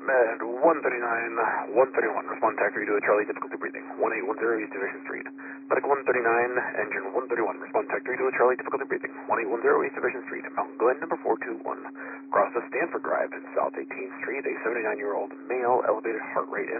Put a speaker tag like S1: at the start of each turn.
S1: Med 139, 131, respond Factory to a Charlie, difficulty breathing, 1810 East Division Street. Medical 139, engine 131, respond Factory to a Charlie, difficulty breathing, 1810 East Division Street, Mountain Glen, number 421. Cross the Stanford Drive, South 18th Street, a 79-year-old male, elevated heart rate